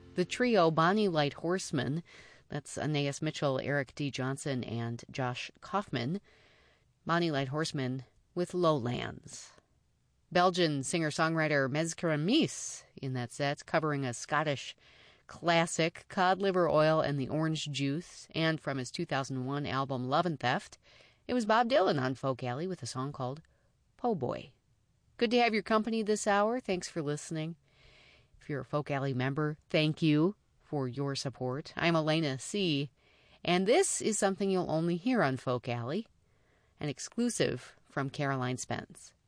The trio Bonnie Light Horseman, that's Anais Mitchell, Eric D. Johnson, and Josh Kaufman. Bonnie Light Horseman with Lowlands. Belgian singer-songwriter Mezcra Mies in that set, covering a Scottish classic, Cod Liver Oil and the Orange Juice, and from his 2001 album Love and Theft, it was Bob Dylan on Folk Alley with a song called Po' Boy. Good to have your company this hour. Thanks for listening. If you're a Folk Alley member, thank you for your support. I'm Elena C., and this is something you'll only hear on Folk Alley, an exclusive from Caroline Spence.